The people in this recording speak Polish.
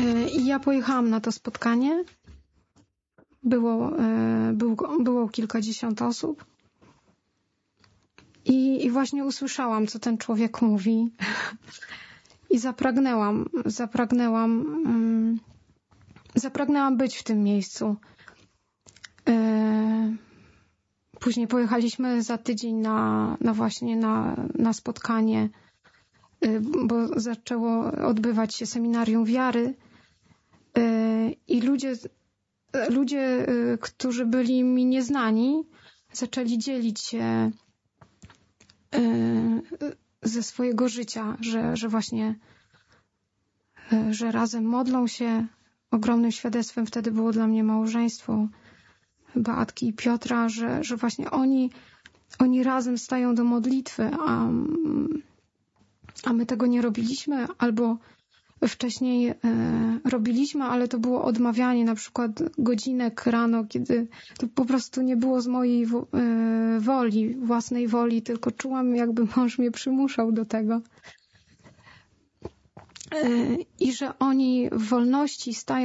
I ja pojechałam na to spotkanie. Było kilkadziesiąt osób. I właśnie usłyszałam, co ten człowiek mówi. I zapragnęłam być w tym miejscu. Później pojechaliśmy za tydzień na spotkanie, bo zaczęło odbywać się seminarium wiary. I ludzie, którzy byli mi nieznani, zaczęli dzielić się ze swojego życia, że właśnie, że razem modlą się. Ogromnym świadectwem wtedy było dla mnie małżeństwo Beatki i Piotra, że właśnie oni razem stają do modlitwy, a my tego nie robiliśmy, albo wcześniej robiliśmy, ale to było odmawianie, na przykład godzinek rano, kiedy to po prostu nie było z mojej woli, własnej woli, tylko czułam, jakby mąż mnie przymuszał do tego. I że oni w wolności stają